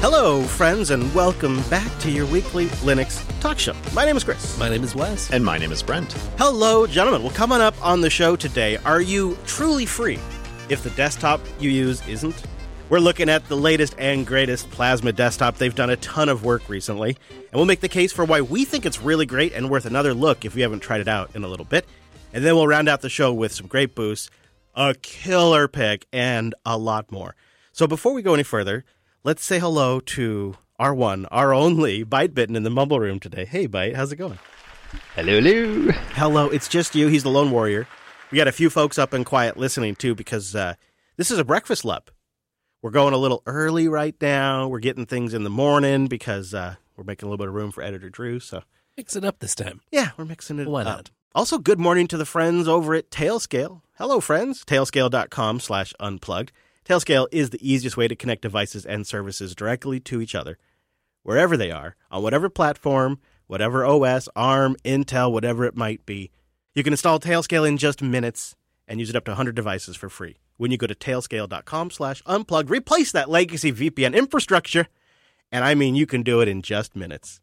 Hello, friends, and welcome back to your weekly Linux talk show. My name is Chris. My name is Wes. And my name is Brent. Hello, gentlemen. Well, coming up on the show today, are you truly free if the desktop you use isn't? We're looking at the latest and greatest Plasma desktop. They've done a ton of work recently, and we'll make the case for why we think it's really great and worth another look if we haven't tried it out in a little bit. And then we'll round out the show with some great boosts, a killer pick, and a lot more. So before we go any further, let's say hello to our one, our only ByteBitten in the Mumble Room today. Hey, Byte, how's it going? Hello, hello. Hello, it's just you. He's the lone warrior. We got a few folks up and quiet listening, too, because this is a breakfast lub. We're going a little early right now. We're getting things in the morning because we're making a little bit of room for Editor Drew. So Mix it up this time. yeah, we're mixing it Why up. not? Also, good morning to the friends over at Tailscale. Hello, friends. Tailscale.com/unplugged. Tailscale is the easiest way to connect devices and services directly to each other, wherever they are, on whatever platform, whatever OS, ARM, Intel, whatever it might be. You can install Tailscale in just minutes and use it up to 100 devices for free. When you go to tailscale.com/unplugged, replace that legacy VPN infrastructure, and I mean you can do it in just minutes.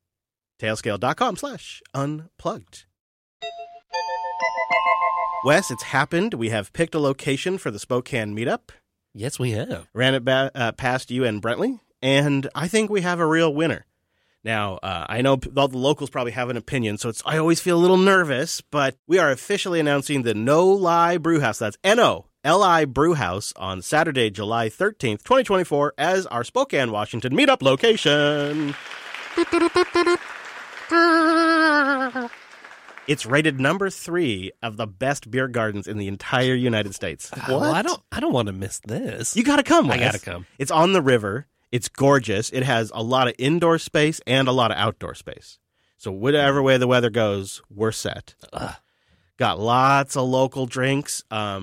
Tailscale.com/unplugged. Wes, it's happened. We have picked a location for the Spokane meetup. Yes, we have. Ran it past you and Brentley, and I think we have a real winner. Now, I know all the locals probably have an opinion, so I always feel a little nervous, but we are officially announcing the No Lie Brewhouse. That's NOLI Brewhouse on Saturday, July 13th, 2024, as our Spokane, Washington meetup location. It's rated number 3 of the best beer gardens in the entire United States. Well, I don't want to miss this. You got to come, Wes. I gotta come. It's on the river. It's gorgeous. It has a lot of indoor space and a lot of outdoor space. So whatever way the weather goes, we're set. Got lots of local drinks. I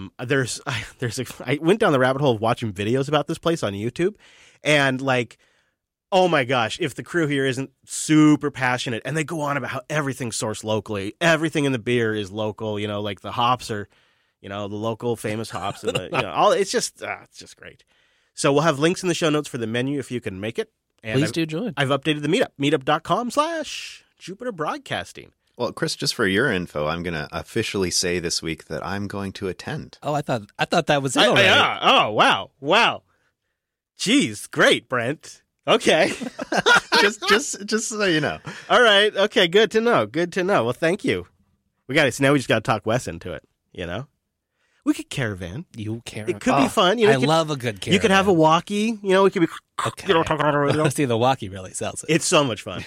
went down the rabbit hole of watching videos about this place on YouTube, and like, oh my gosh, if the crew here isn't super passionate, and they go on about how everything's sourced locally, everything in the beer is local, like the hops are, the local famous hops, and it's just great. So we'll have links in the show notes for the menu if you can make it. And Please do join. I've updated the meetup, meetup.com/Jupiter Broadcasting. Well, Chris, just for your info, I'm going to officially say this week that I'm going to attend. Oh, I thought that was it already. Yeah. Oh, wow. Jeez, great, Brent. Okay. just so you know. All right. Okay, good to know. Well, thank you. So now we just got to talk Wes into it, We could caravan. You care. It could be fun. I love a good caravan. You could have a walkie. We could be, Okay. See, the walkie really sells it. It's so much fun.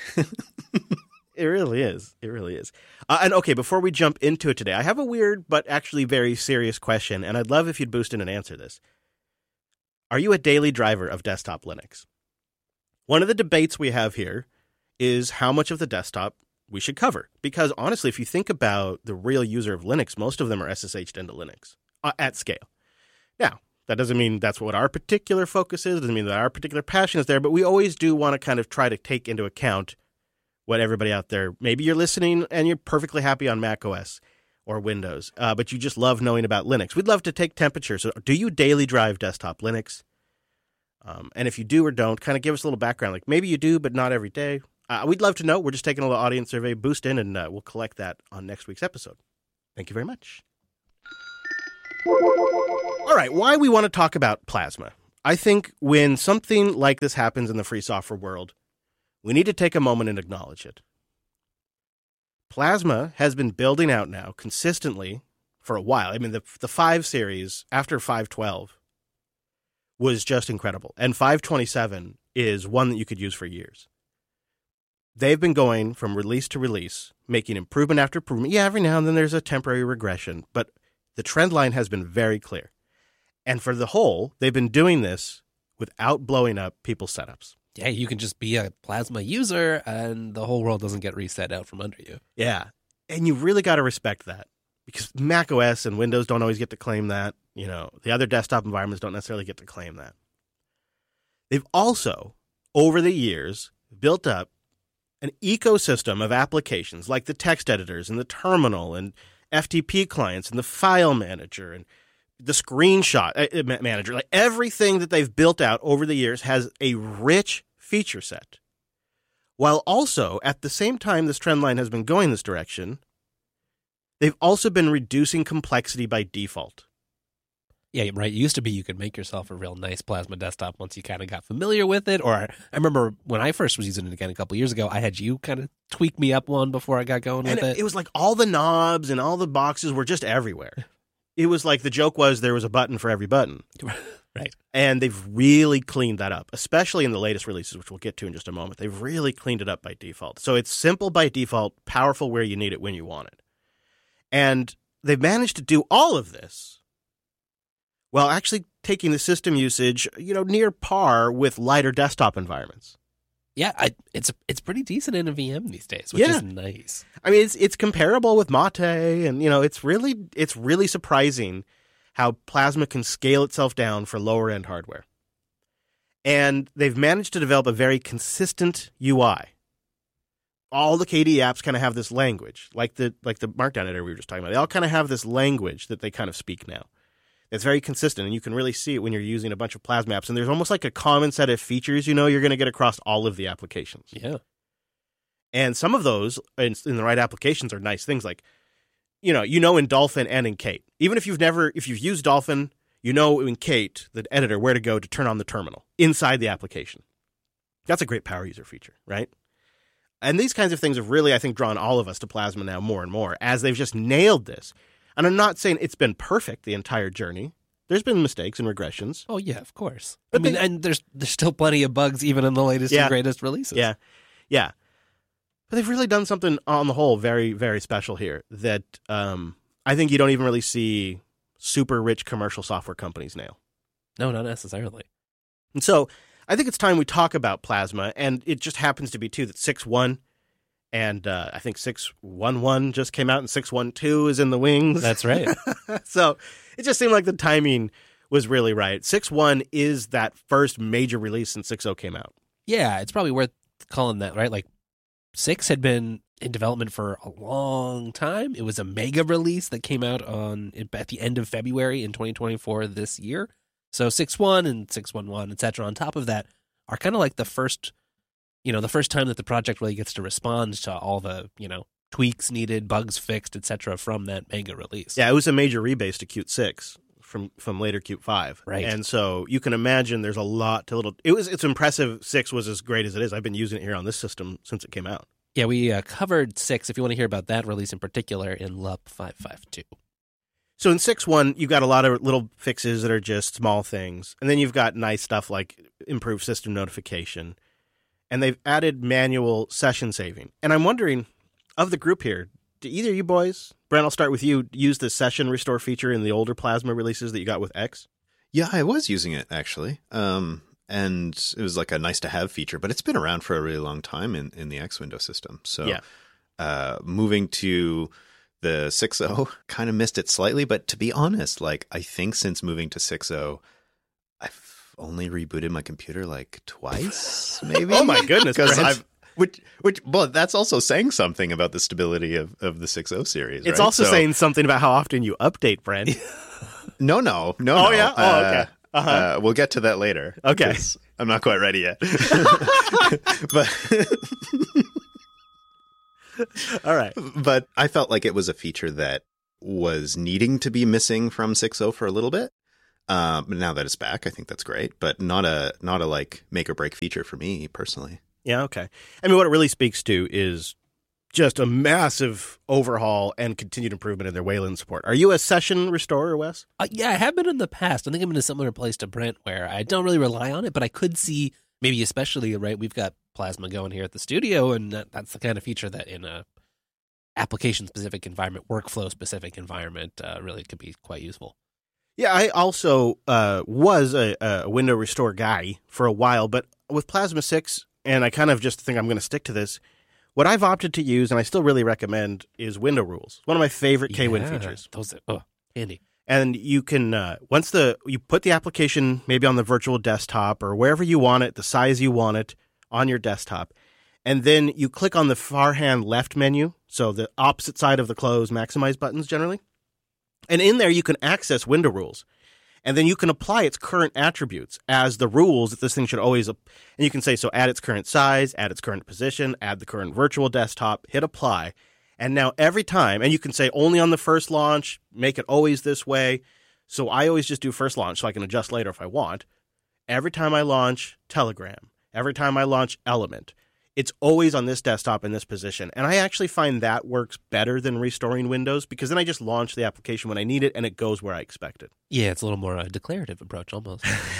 It really is. And okay, before we jump into it today, I have a weird but actually very serious question, and I'd love if you'd boost in and answer this. Are you a daily driver of desktop Linux? One of the debates we have here is how much of the desktop we should cover. Because honestly, if you think about the real user of Linux, most of them are SSH'd into Linux at scale. Now, that doesn't mean that's what our particular focus is. It doesn't mean that our particular passion is there, but we always do want to kind of try to take into account what everybody out there, maybe you're listening and you're perfectly happy on Mac OS or Windows, but you just love knowing about Linux. We'd love to take temperature. So do you daily drive desktop Linux? And if you do or don't, kind of give us a little background. Like maybe you do, but not every day. We'd love to know. We're just taking a little audience survey, boost in, and we'll collect that on next week's episode. Thank you very much. All right, why we want to talk about Plasma. I think when something like this happens in the free software world, we need to take a moment and acknowledge it. Plasma has been building out now consistently for a while. I mean, the 5 series after 5.12 was just incredible. And 5.27 is one that you could use for years. They've been going from release to release, making improvement after improvement. Yeah, every now and then there's a temporary regression, but the trend line has been very clear. And for the whole, they've been doing this without blowing up people's setups. Yeah, you can just be a Plasma user and the whole world doesn't get reset out from under you. Yeah. And you really got to respect that because Mac OS and Windows don't always get to claim that. The other desktop environments don't necessarily get to claim that. They've also, over the years, built up an ecosystem of applications like the text editors and the terminal and FTP clients and the file manager and the screenshot manager, like everything that they've built out over the years has a rich feature set. While also, at the same time this trend line has been going this direction, they've also been reducing complexity by default. Yeah, right. It used to be you could make yourself a real nice Plasma desktop once you kind of got familiar with it. Or I remember when I first was using it again a couple years ago, I had you kind of tweak me up one before I got going with it. It was like all the knobs and all the boxes were just everywhere. It was like the joke was there was a button for every button. Right. And they've really cleaned that up, especially in the latest releases, which we'll get to in just a moment. They've really cleaned it up by default. So it's simple by default, powerful where you need it when you want it. And they've managed to do all of this while actually taking the system usage, near par with lighter desktop environments. Yeah, it's pretty decent in a VM these days, which is nice. I mean, it's comparable with Mate, and it's really surprising how Plasma can scale itself down for lower end hardware. And they've managed to develop a very consistent UI. All the KDE apps kind of have this language, like the Markdown editor we were just talking about. They all kind of have this language that they kind of speak now. It's very consistent, and you can really see it when you're using a bunch of Plasma apps. And there's almost like a common set of features you're going to get across all of the applications. Yeah. And some of those, in the right applications, are nice things like, in Dolphin and in Kate. Even if you've used Dolphin, in Kate, the editor, where to go to turn on the terminal inside the application. That's a great power user feature, right? And these kinds of things have really, I think, drawn all of us to Plasma now more and more as they've just nailed this. And I'm not saying it's been perfect the entire journey. There's been mistakes and regressions. Oh, yeah, of course. But and there's still plenty of bugs even in the latest and greatest releases. Yeah. But they've really done something on the whole very, very special here that I think you don't even really see super rich commercial software companies nail. No, not necessarily. And so I think it's time we talk about Plasma, and it just happens to be, too, that 6.1 and I think 6.1.1 just came out, and 6.1.2 is in the wings. That's right. So it just seemed like the timing was really right. 6.1 is that first major release since 6.0 came out. Yeah, it's probably worth calling that, right? Like 6 had been in development for a long time. It was a mega release that came out at the end of February in 2024 this year. So 6.1 and 6.1.1, et cetera, on top of that are kind of like the first time that the project really gets to respond to all the, tweaks needed, bugs fixed, et cetera, from that mega release. Yeah, it was a major rebase to Qt 6 from later Qt 5. Right. And so you can imagine there's a lot to little. It's impressive 6 was as great as it is. I've been using it here on this system since it came out. Yeah, we covered 6, if you want to hear about that release in particular, in LUP 552. So in 6.1, you've got a lot of little fixes that are just small things. And then you've got nice stuff like improved system notification. And they've added manual session saving. And I'm wondering, of the group here, do either of you boys, Brent, I'll start with you, use the session restore feature in the older Plasma releases that you got with X? Yeah, I was using it, actually. And it was like a nice-to-have feature, but it's been around for a really long time in the X window system. So moving to the 6.0 kind of missed it slightly. But to be honest, I think since moving to 6.0, I've only rebooted my computer twice, maybe. Oh my goodness! Well, that's also saying something about the stability of the 6.0 series. It's right? also saying something about how often you update, Brent. No. Oh yeah. Okay. We'll get to that later. Okay. I'm not quite ready yet. But all right. But I felt like it was a feature that was needing to be missing from 6.0 for a little bit. But now that it's back, I think that's great. But not a make or break feature for me personally. Yeah. Okay. I mean, what it really speaks to is just a massive overhaul and continued improvement in their Wayland support. Are you a session restorer, Wes? Yeah, I have been in the past. I think I'm in a similar place to Brent where I don't really rely on it, but I could see maybe especially, right, we've got Plasma going here at the studio, and that's the kind of feature that in a application-specific environment, workflow-specific environment, really could be quite useful. Yeah, I also was a window restore guy for a while, but with Plasma 6, and I kind of just think I'm going to stick to this, what I've opted to use, and I still really recommend, is window rules. One of my favorite KWin features. Those handy. And you can, you put the application maybe on the virtual desktop or wherever you want it, the size you want it on your desktop, and then you click on the far hand left menu, so the opposite side of the close maximize buttons generally, And in there, you can access window rules. And then you can apply its current attributes as the rules that this thing should always, and you can say, so add its current size, add its current position, add the current virtual desktop, hit apply. And now every time, and you can say only on the first launch, make it always this way. So I always just do first launch so I can adjust later if I want. Every time I launch Telegram, every time I launch Element, it's always on this desktop in this position. And I actually find that works better than restoring Windows because then I just launch the application when I need it and it goes where I expect it. Yeah, it's a little more a declarative approach almost.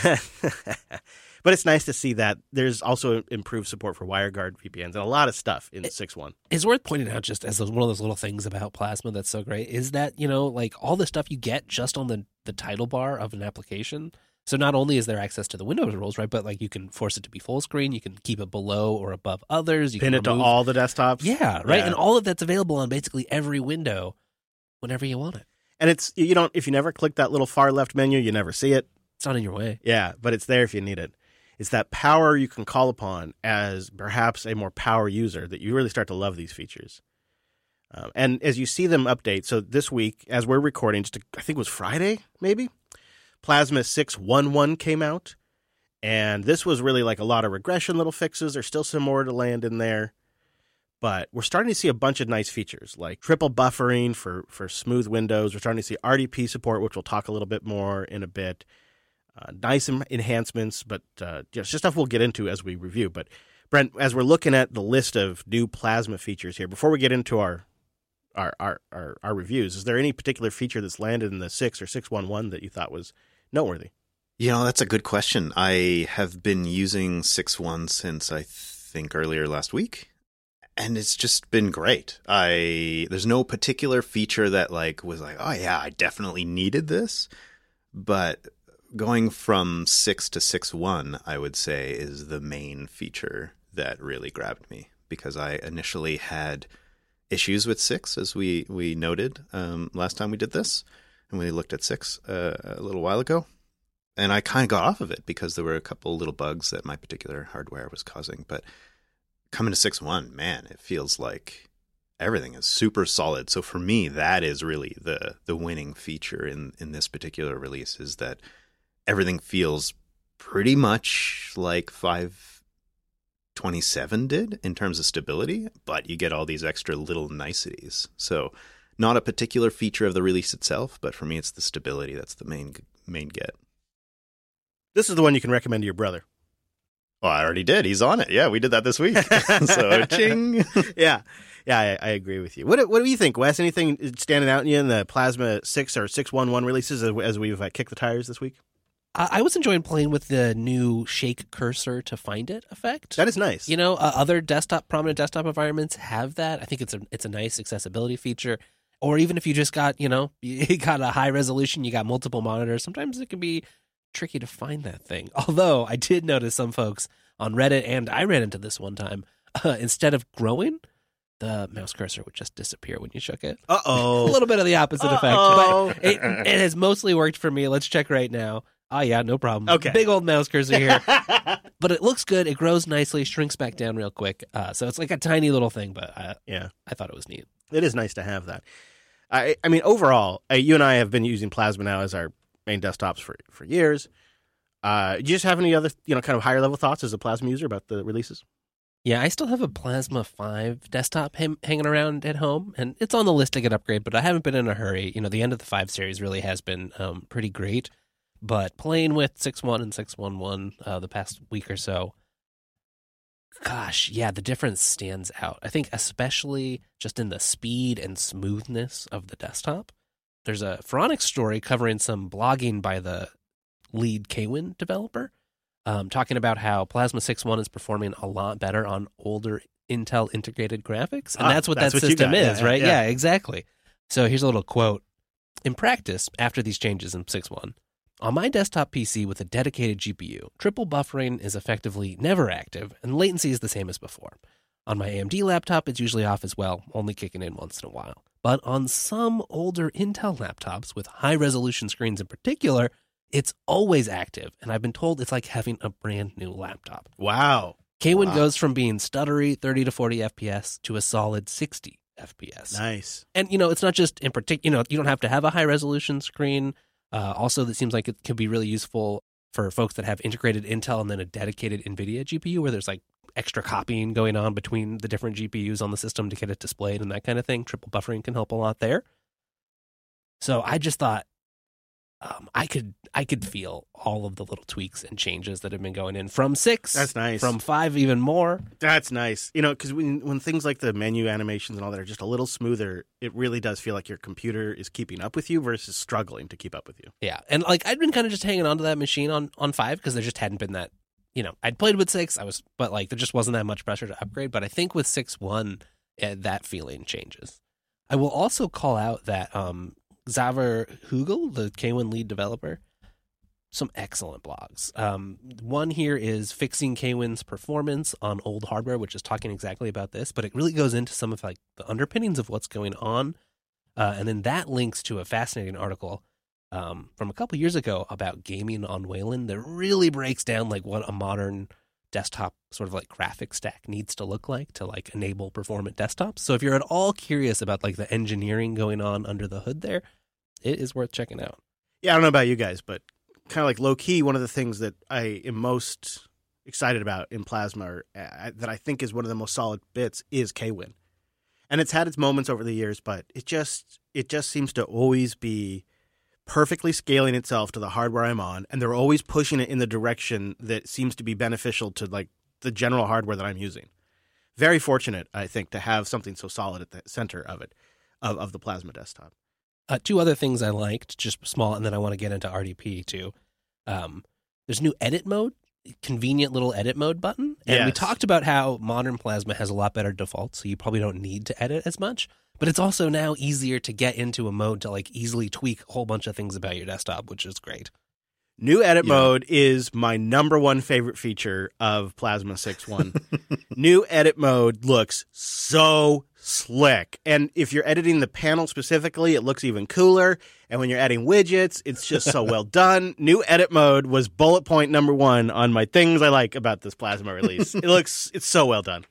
But it's nice to see that there's also improved support for WireGuard VPNs and a lot of stuff in 6.1. It's worth pointing out just as one of those little things about Plasma that's so great is that, like all the stuff you get just on the title bar of an application. So not only is there access to the Windows rules, right, but like you can force it to be full screen, you can keep it below or above others. You Pin can it to all the desktops. Yeah, right. Yeah. And all of that's available on basically every window whenever you want it. And it's if you never click that little far left menu, you never see it. It's not in your way. Yeah, but it's there if you need it. It's that power you can call upon as perhaps a more power user that you really start to love these features. And as you see them update, so this week, as we're recording, I think it was Friday, maybe, Plasma 6.1.1 came out, and this was really like a lot of regression little fixes. There's still some more to land in there, but we're starting to see a bunch of nice features like triple buffering for smooth windows. We're starting to see RDP support, which we'll talk a little bit more in a bit. Nice enhancements, but just stuff we'll get into as we review. But Brent, as we're looking at the list of new Plasma features here, before we get into our reviews, is there any particular feature that's landed in the 6 or 6.1.1 that you thought was noteworthy? That's a good question. I have been using 6.1 since I think earlier last week, and it's just been great. There's no particular feature that was like, oh yeah, I definitely needed this. But going from 6 to 6.1, I would say, is the main feature that really grabbed me because I initially had issues with 6, as we noted last time we did this, and we looked at 6 a little while ago. And I kind of got off of it because there were a couple little bugs that my particular hardware was causing. But coming to 6.1, man, it feels like everything is super solid. So for me, that is really the winning feature in this particular release, is that everything feels pretty much like 5.27 did in terms of stability, but you get all these extra little niceties. So not a particular feature of the release itself, but for me, it's the stability that's the main get. This is the one you can recommend to your brother. Well, I already did. He's on it. Yeah, we did that this week. So, ching. Yeah, I agree with you. What do you think, Wes? Anything standing out in you in the Plasma 6 or 6.1.1 releases as we've kicked the tires this week? I was enjoying playing with the new shake cursor to find it effect. That is nice. Other prominent desktop environments have that. I think it's a nice accessibility feature. Or even if you just got, you got a high resolution, you got multiple monitors, sometimes it can be tricky to find that thing. Although I did notice some folks on Reddit, and I ran into this one time, instead of growing, the mouse cursor would just disappear when you shook it. Uh-oh. A little bit of the opposite effect. But it has mostly worked for me. Let's check right now. Oh, yeah, no problem. Okay. Big old mouse cursor here. But it looks good. It grows nicely, shrinks back down real quick. So it's like a tiny little thing, but I thought it was neat. It is nice to have that. I mean, overall, you and I have been using Plasma now as our main desktops for years. Do you just have any other, kind of higher level thoughts as a Plasma user about the releases? Yeah, I still have a Plasma 5 desktop hanging around at home, and it's on the list to get upgraded, but I haven't been in a hurry. The end of the 5 series really has been pretty great, but playing with 6.1 and 6.1.1 the past week or so, gosh, yeah, the difference stands out. I think especially just in the speed and smoothness of the desktop. There's a Phoronix story covering some blogging by the lead Kwin developer, talking about how Plasma 6.1 is performing a lot better on older Intel integrated graphics. And that's what that system is, right? Yeah, exactly. So here's a little quote. In practice, after these changes in 6.1, on my desktop PC with a dedicated GPU, triple buffering is effectively never active, and latency is the same as before. On my AMD laptop, it's usually off as well, only kicking in once in a while. But on some older Intel laptops with high-resolution screens in particular, it's always active, and I've been told it's like having a brand new laptop. Wow. Kwin goes from being stuttery 30 to 40 FPS to a solid 60 FPS. Nice. And, it's not just in particular, you don't have to have a high resolution screen. Also, it seems like it could be really useful for folks that have integrated Intel and then a dedicated NVIDIA GPU where there's like extra copying going on between the different GPUs on the system to get it displayed and that kind of thing. Triple buffering can help a lot there. So I just thought I could feel all of the little tweaks and changes that have been going in from 6. That's nice. From 5 even more. That's nice. Because when things like the menu animations and all that are just a little smoother, it really does feel like your computer is keeping up with you versus struggling to keep up with you. Yeah. And like I'd been kind of just hanging on to that machine on 5 because there just hadn't been that, I'd played with 6, but like there just wasn't that much pressure to upgrade. But I think with 6.1, that feeling changes. I will also call out that Xaver Hugel, the K1 lead developer, some excellent blogs. One here is Fixing K1's Performance on Old Hardware, which is talking exactly about this, but it really goes into some of like the underpinnings of what's going on. And then that links to a fascinating article from a couple years ago about gaming on Wayland that really breaks down like what a modern desktop sort of like graphic stack needs to look like to like enable performant desktops. So if you're at all curious about like the engineering going on under the hood there, it is worth checking out. Yeah, I don't know about you guys, but kind of like low key, one of the things that I am most excited about in Plasma, or that I think is one of the most solid bits, is Kwin. And it's had its moments over the years, but it just seems to always be perfectly scaling itself to the hardware I'm on, and they're always pushing it in the direction that seems to be beneficial to like the general hardware that I'm using. Very fortunate, I think, to have something so solid at the center of it, of the Plasma desktop. 2 other things I liked, just small, and then I want to get into RDP too. There's a new edit mode, convenient little edit mode button. And we talked about how modern Plasma has a lot better defaults, so you probably don't need to edit as much. But it's also now easier to get into a mode to like easily tweak a whole bunch of things about your desktop, which is great. New edit mode is my number one favorite feature of Plasma 6.1. New edit mode looks so slick. And if you're editing the panel specifically, it looks even cooler. And when you're adding widgets, it's just so well done. New edit mode was bullet point number 1 on my things I like about this Plasma release. It's so well done.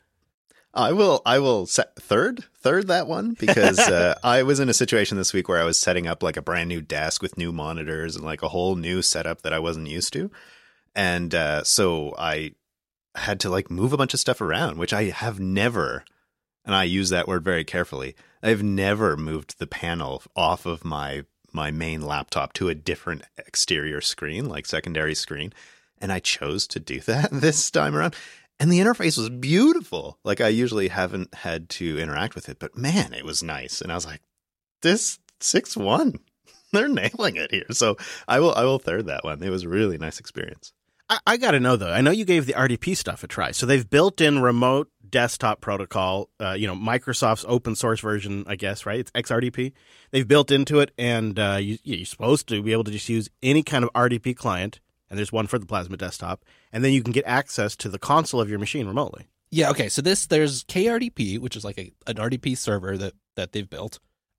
I will set third that one because I was in a situation this week where I was setting up like a brand new desk with new monitors and like a whole new setup that I wasn't used to. And so I had to like move a bunch of stuff around, which I have never, and I use that word very carefully, I've never moved the panel off of my main laptop to a different exterior screen, like secondary screen. And I chose to do that this time around. And the interface was beautiful. Like I usually haven't had to interact with it, but man, it was nice. And I was like, this 6.1, they're nailing it here. So I will third that one. It was a really nice experience. I got to know though. I know you gave the RDP stuff a try. So they've built in remote desktop protocol, Microsoft's open source version, I guess, right? It's XRDP. They've built into it, and you're supposed to be able to just use any kind of RDP client. And there's one for the Plasma desktop, and then you can get access to the console of your machine remotely. Yeah, okay. So there's KRDP, which is like an RDP server that they've built.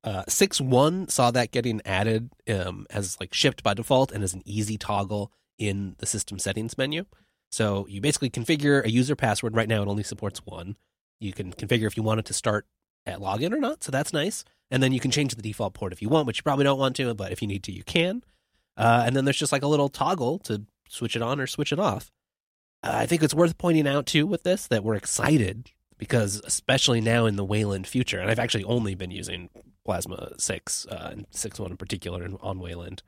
6.1 saw that getting added as like shipped by default and as an easy toggle in the system settings menu. So you basically configure a user password. Right now it only supports 1. You can configure if you want it to start at login or not, so that's nice. And then you can change the default port if you want, which you probably don't want to, but if you need to, you can. And then there's just like a little toggle to switch it on or switch it off. I think it's worth pointing out, too, with this, that we're excited because especially now in the Wayland future, and I've actually only been using Plasma 6 and 6.1 in particular on Wayland,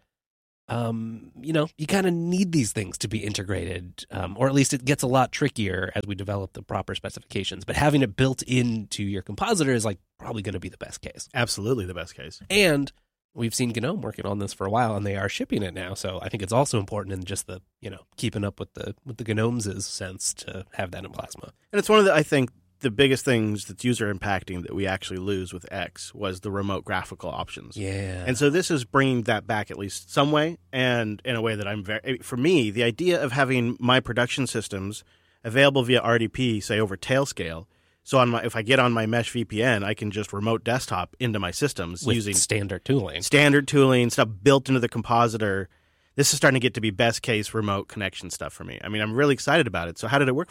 you kind of need these things to be integrated, or at least it gets a lot trickier as we develop the proper specifications. But having it built into your compositor is like probably going to be the best case. Absolutely the best case. And we've seen GNOME working on this for a while, and they are shipping it now. So I think it's also important in just the, keeping up with the GNOME's sense to have that in Plasma. And it's one of the, I think, the biggest things that's user impacting that we actually lose with X was the remote graphical options. Yeah. And so this is bringing that back at least some way, and in a way that for me, the idea of having my production systems available via RDP, say over Tailscale, so if I get on my Mesh VPN, I can just remote desktop into my systems with using standard tooling, stuff built into the compositor. This is starting to get to be best case remote connection stuff for me. I mean, I'm really excited about it. So how did it work for you?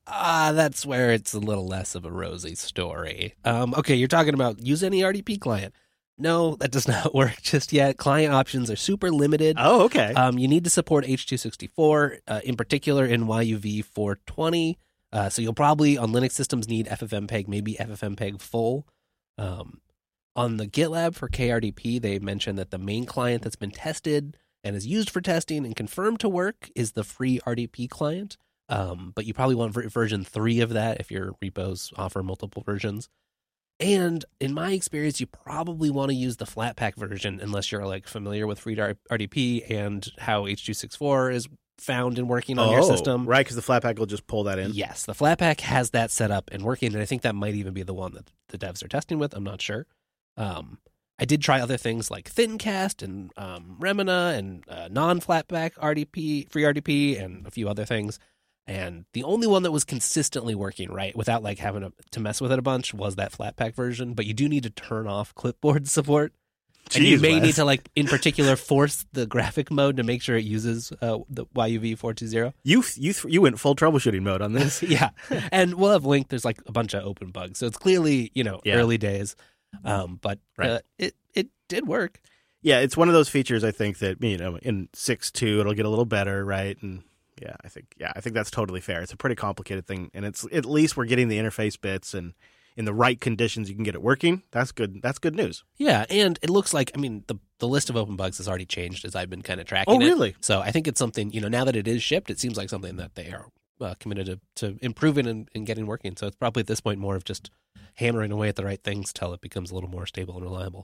That's where it's a little less of a rosy story. Okay, you're talking about use any RDP client. No, that does not work just yet. Client options are super limited. Oh, okay. You need to support H.264, in particular in YUV 420. So you'll probably, on Linux systems, need FFmpeg, maybe FFmpeg full. On the GitLab for KRDP, they mentioned that the main client that's been tested and is used for testing and confirmed to work is the free RDP client. But you probably want version 3 of that if your repos offer multiple versions. And in my experience, you probably want to use the Flatpak version unless you're like familiar with free RDP and how H.264 is found and working on your system. Right, because the Flatpak will just pull that in. Yes, the Flatpak has that set up and working, and I think that might even be the one that the devs are testing with. I'm not sure. I did try other things like ThinCast and Remina and non-Flatpak RDP, free RDP, and a few other things. And the only one that was consistently working right without like having to mess with it a bunch was that Flatpak version. But you do need to turn off clipboard support. And you may need to, like, in particular, force the graphic mode to make sure it uses the YUV 420. You went full troubleshooting mode on this. Yeah. And we'll have linked. There's like a bunch of open bugs. So it's clearly, early days. But it did work. Yeah, it's one of those features, I think, that, in 6.2 it'll get a little better, right? And I think that's totally fair. It's a pretty complicated thing, and it's at least we're getting the interface bits and in the right conditions you can get it working. That's good. That's good news. Yeah, and it looks like, the list of open bugs has already changed as I've been kind of tracking it. Oh, really? So I think it's something, now that it is shipped, it seems like something that they are committed to improving and getting working. So it's probably at this point more of just hammering away at the right things till it becomes a little more stable and reliable.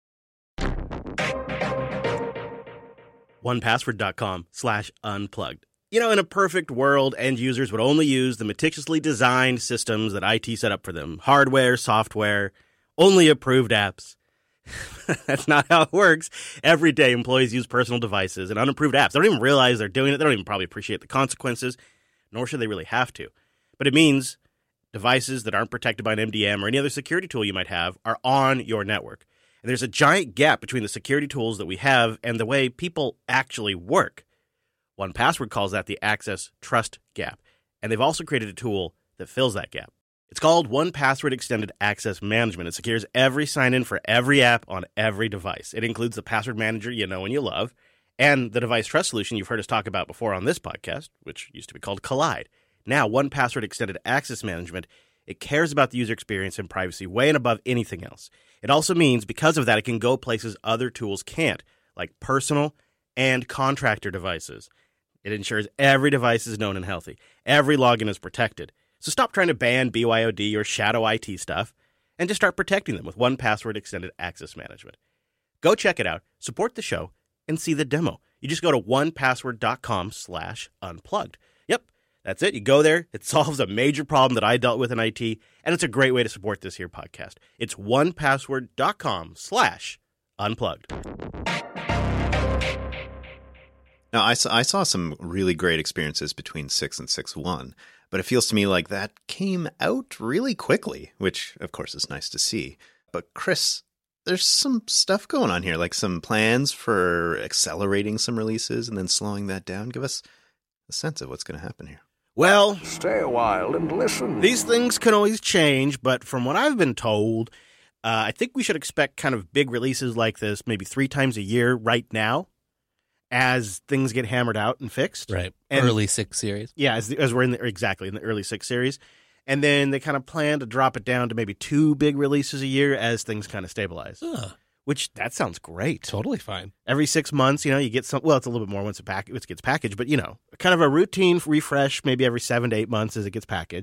1password.com/unplugged. In a perfect world, end users would only use the meticulously designed systems that IT set up for them. Hardware, software, only approved apps. That's not how it works. Every day, employees use personal devices and unapproved apps. They don't even realize they're doing it. They don't even probably appreciate the consequences, nor should they really have to. But it means devices that aren't protected by an MDM or any other security tool you might have are on your network. And there's a giant gap between the security tools that we have and the way people actually work. 1Password calls that the access trust gap, and they've also created a tool that fills that gap. It's called 1Password Extended Access Management. It secures every sign-in for every app on every device. It includes the password manager you know and you love, and the device trust solution you've heard us talk about before on this podcast, which used to be called Collide. Now, 1Password Extended Access Management, it cares about the user experience and privacy way and above anything else. It also means, because of that, it can go places other tools can't, like personal and contractor devices. It ensures every device is known and healthy. Every login is protected. So stop trying to ban BYOD or shadow IT stuff and just start protecting them with 1Password Extended Access Management. Go check it out, support the show, and see the demo. You just go to 1password.com/unplugged. Yep, that's it. You go there. It solves a major problem that I dealt with in IT, and it's a great way to support this here podcast. It's 1password.com/unplugged. Now, I saw some really great experiences between 6 and 6.1, but it feels to me like that came out really quickly, which, of course, is nice to see. But, Chris, there's some stuff going on here, like some plans for accelerating some releases and then slowing that down. Give us a sense of what's going to happen here. Well, stay a while and listen. These things can always change, but from what I've been told, I think we should expect kind of big releases like this maybe 3 times a year right now, as things get hammered out and fixed. Right. And early 6 series. Yeah, as we're in the early 6 series. And then they kind of plan to drop it down to maybe 2 big releases a year as things kind of stabilize. Which, that sounds great. Totally fine. Every 6 months, you get some, well, it's a little bit more once it gets packaged, but, kind of a routine refresh maybe every 7 to 8 months as it gets packaged.